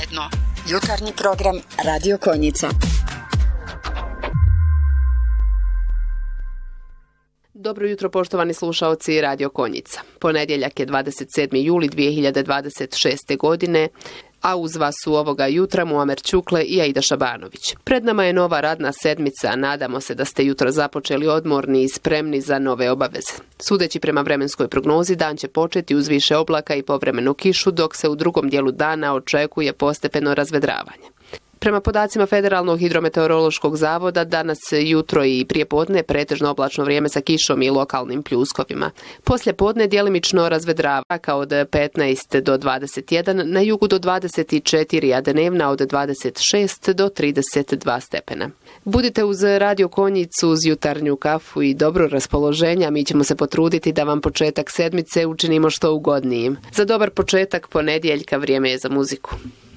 tjedno. Jutarnji program Radio Konjica. Dobro jutro, poštovani slušaoci Radio Konjica. Ponedjeljak je 27. juli 2026. godine, a uz vas su ovoga jutra Muamer Čukle i Aida Šabanović. Pred nama je nova radna sedmica, nadamo se da ste jutro započeli odmorni i spremni za nove obaveze. Sudeći prema vremenskoj prognozi, dan će početi uz više oblaka i povremenu kišu, dok se u drugom dijelu dana očekuje postepeno razvedravanje. Prema podacima Federalnog hidrometeorološkog zavoda, danas jutro i prijepodne pretežno oblačno vrijeme sa kišom i lokalnim pljuskovima. Poslije podne djelimično razvedrava od 15 do 21, na jugu do 24, a dnevna od 26 do 32 stepena. Budite uz Radio Konjicu, uz jutarnju kafu i dobro raspoloženja. Mi ćemo se potruditi da vam početak sedmice učinimo što ugodnijim. Za dobar početak ponedjeljka vrijeme je za muziku.